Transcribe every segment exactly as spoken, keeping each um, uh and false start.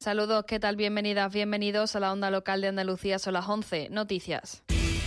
Saludos, ¿qué tal? Bienvenidas, bienvenidos a la Onda Local de Andalucía. Son las once. Noticias.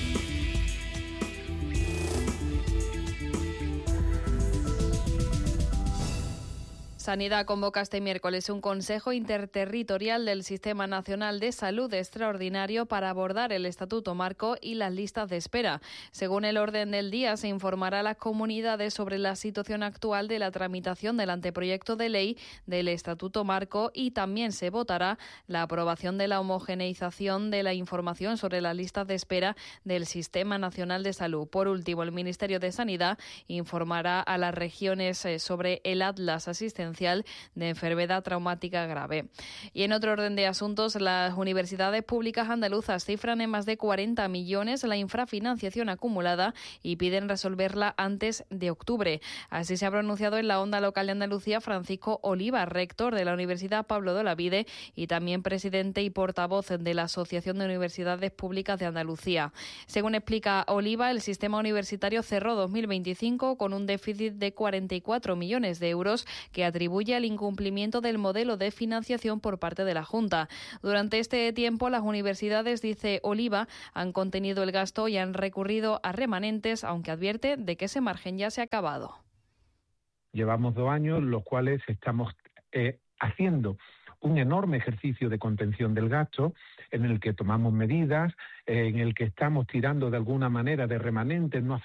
Sanidad convoca este miércoles un Consejo Interterritorial del Sistema Nacional de Salud extraordinario para abordar el Estatuto Marco y las listas de espera. Según el orden del día, se informará a las comunidades sobre la situación actual de la tramitación del anteproyecto de ley del Estatuto Marco y también se votará la aprobación de la homogeneización de la información sobre las listas de espera del Sistema Nacional de Salud. Por último, el Ministerio de Sanidad informará a las regiones sobre el Atlas Asistencial de enfermedad traumática grave. Y en otro orden de asuntos, las universidades públicas andaluzas cifran en más de cuarenta millones la infrafinanciación acumulada y piden resolverla antes de octubre. Así se ha pronunciado en la Onda Local de Andalucía Francisco Oliva, rector de la Universidad Pablo de Olavide y también presidente y portavoz de la Asociación de Universidades Públicas de Andalucía. Según explica Oliva, el sistema universitario cerró dos mil veinticinco con un déficit de cuarenta y cuatro millones de euros que atribuye al incumplimiento del modelo de financiación por parte de la Junta. Durante este tiempo, las universidades, dice Oliva, han contenido el gasto y han recurrido a remanentes, aunque advierte de que ese margen ya se ha acabado. Llevamos dos años, los cuales estamos eh, haciendo un enorme ejercicio de contención del gasto, en el que tomamos medidas, eh, en el que estamos tirando de alguna manera de remanentes, no